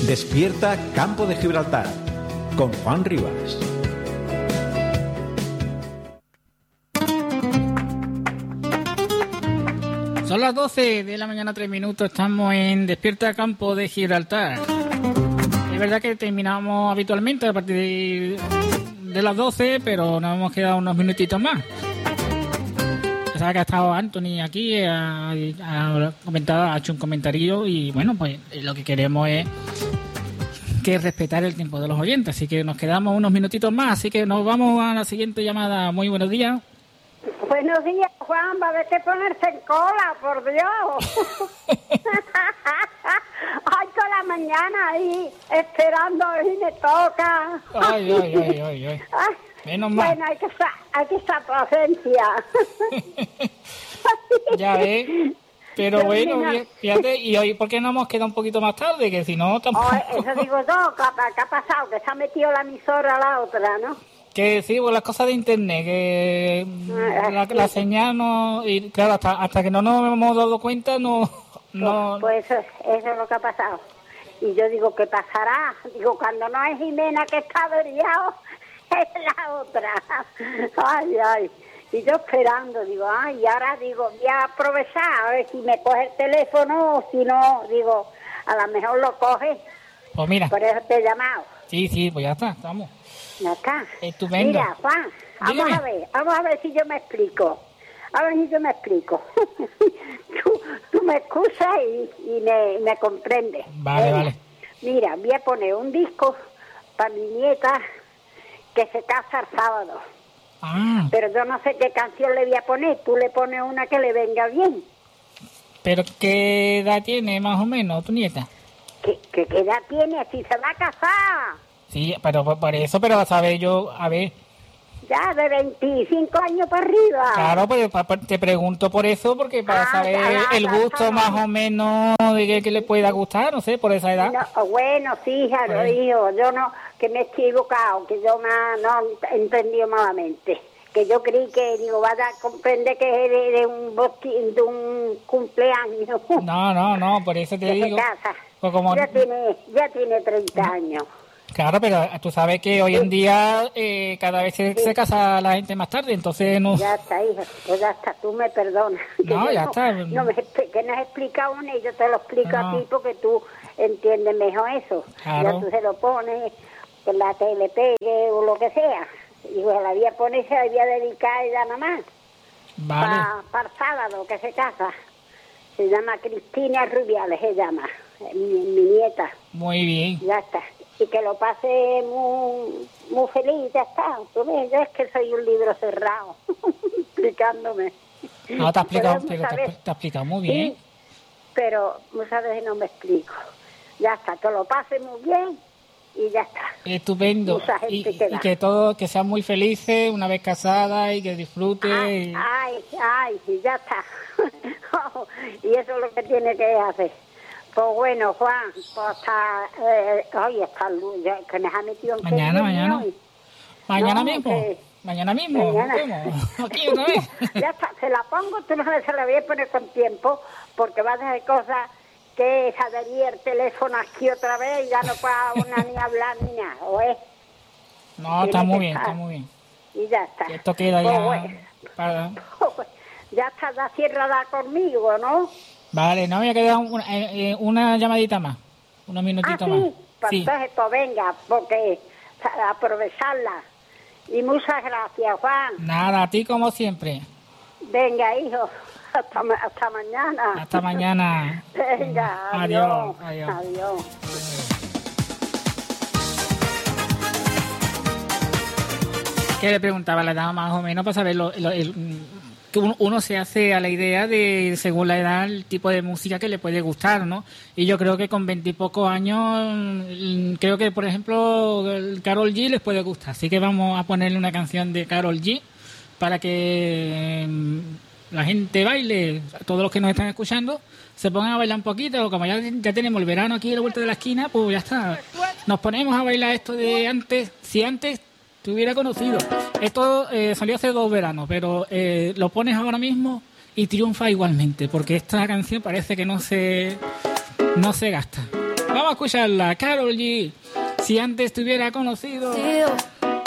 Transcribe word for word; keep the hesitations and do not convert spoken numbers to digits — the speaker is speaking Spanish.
Despierta Campo de Gibraltar con Juan Rivas. Son las doce de la mañana, tres minutos. Estamos en Despierta Campo de Gibraltar. Es verdad que terminamos habitualmente a partir de, de las doce, pero nos hemos quedado unos minutitos más. Sabes que ha estado Anthony aquí, ha, ha comentado, ha hecho un comentario y bueno, pues lo que queremos es que respetar el tiempo de los oyentes, así que nos quedamos unos minutitos más, así que nos vamos a la siguiente llamada. Muy buenos días. Buenos días, Juan, va a ver que ponerse en cola, por Dios. Ay, con la mañana ahí esperando a ver si me toca. Ay, ay, ay, ay, ay. Ay. Menos mal. Bueno, hay que estar, hay que estar paciencia. Ya ves. Pero bueno, fíjate, y hoy, ¿por qué no hemos quedado un poquito más tarde? Que si no, tampoco. Oh, eso digo yo, ¿qué, ¿qué ha pasado? Que se ha metido la emisora a la otra, ¿no? Que sí, pues las cosas de internet, que la, la señal no. Y claro, hasta, hasta que no nos hemos dado cuenta, no. no... Pues, pues eso, eso es lo que ha pasado. Y yo digo, ¿qué pasará? Digo, cuando no es Jimena que está averiado, es la otra. Ay, ay. Y yo esperando, digo, ay, y ahora digo, voy a aprovechar a ver si me coge el teléfono o si no, digo, a lo mejor lo coge. Pues mira. Por eso te he llamado. Sí, sí, pues ya está, estamos. Ya está. Estupendo. Mira, Juan, vamos Dígame. a ver, vamos a ver si yo me explico. A ver si yo me explico. tú, tú me excusas y, y me, me comprendes. Vale, ¿Eh? vale. Mira, voy a poner un disco para mi nieta que se casa el sábado. Ah, Pero yo no sé qué canción le voy a poner. Tú le pones una que le venga bien. pero ¿qué edad tiene más o menos tu nieta? ¿Qué, qué, qué edad tiene? Si se va a casar. Sí, pero por, por eso, pero a saber yo, a ver, Ya, de veinticinco años para arriba. claro, pues pa- pa- te pregunto por eso, porque para Ah, saber ya, ya, el ya, gusto ya. más o menos de que, que le pueda gustar, no sé, por esa edad. No, bueno, sí, hija, lo Pues. digo. Yo no, que me he equivocado, que yo me, no he entendido malamente. Que yo creí que, digo, vaya a comprender que es de, de un botín, de un cumpleaños. No, no, no, por eso te que digo. se casa. Pues como, Ya tiene, ya tiene treinta años. claro, pero tú sabes que hoy en día eh, cada vez se, Sí. se casa la gente más tarde, entonces no. Ya está, hija, pues ya está, tú me perdonas. Que No, yo ya no, está. No me, expli- que no has explicado una y yo te lo explico No. a ti porque tú entiendes mejor eso. Claro. Ya tú se lo pones, que la que le pegue o lo que sea. Y pues la voy a poner, se la voy a dedicar a ella nada más. Vale. Para el sábado que se casa. Se llama Cristina Rubiales, se llama, eh, mi, mi nieta. Muy bien. Ya está. Y que lo pase muy, muy feliz, ya está. Tú ves, yo es que soy un libro cerrado, explicándome. No, te ha explicado, Pero pero muchas te, veces- te ha explicado muy bien. Sí, pero muchas veces no me explico. Ya está, que lo pase muy bien y ya está. Estupendo. Mucha gente Y, que y da. que todos, que sean muy felices una vez casadas y que disfruten. Ay, y- ay, ay, y ya está. Y eso es lo que tiene que hacer. Pues bueno, Juan, pues hasta... Eh, ay, hasta luz, ya, que me ha metido en Mañana, serio mañana. hoy. Mañana No, mismo. que- Mañana mismo. Mañana. ¿Vemos? Aquí otra vez. Ya está, se la pongo, tú no se la voy a poner con tiempo, porque va a hacer cosas que saldría el teléfono aquí otra vez y ya no pueda una ni hablar ni nada, ¿o es? No, está Tiene muy que bien, estar. está muy bien. Y ya está. Y esto queda Pues ya bueno, para... pues ya está la cerrada conmigo, ¿no? Vale, no, me ha quedado una, eh, eh, una llamadita más. Unos Ah, minutitos sí, más. pues Sí. entonces pues venga, porque para aprovecharla. Y muchas gracias, Juan. Nada, a ti como siempre. Venga, hijo, hasta, ma- hasta mañana. Hasta mañana. Venga, Adiós, adiós. adiós. Adiós. Que le preguntaba la edad más o menos para saber lo, lo- el- que uno, uno se hace a la idea de, según la edad, el tipo de música que le puede gustar, ¿no? Y yo creo que con veintipocos años, mm, creo que, por ejemplo, el Karol G les puede gustar. Así que vamos a ponerle una canción de Karol G para que mm, la gente baile, todos los que nos están escuchando, se pongan a bailar un poquito. Como ya, ya tenemos el verano aquí a la vuelta de la esquina, pues ya está. Nos ponemos a bailar esto de antes, si antes te hubiera conocido. Esto eh, salió hace dos veranos, pero eh, lo pones ahora mismo y triunfa igualmente, porque esta canción parece que no se no se gasta. vamos a escucharla. Karol G. Si antes te hubiera conocido.